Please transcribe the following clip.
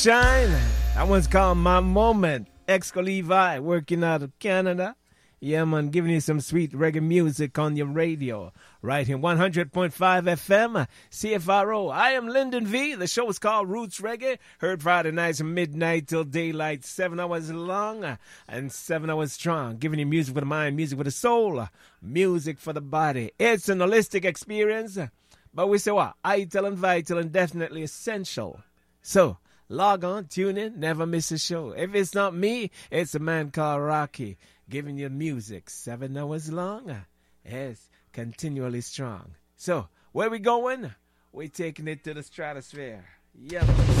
Shine. That one's called My Moment. Exco Levi, working out of Canada. Yeah, man, giving you some sweet reggae music on your radio. Right here, 100.5 FM, CFRO. I am Lyndon V. The show is called Roots Reggae. Heard Friday nights from midnight till daylight. 7 hours long and 7 hours strong. Giving you music for the mind, music for the soul, music for the body. It's an holistic experience. But we say what? Ital and vital and definitely essential. So, log on, tune in, never miss a show. If it's not me, it's a man called Rocky. Giving you music 7 hours long. Yes, continually strong. So, where we going? We're taking it to the stratosphere. Yeah.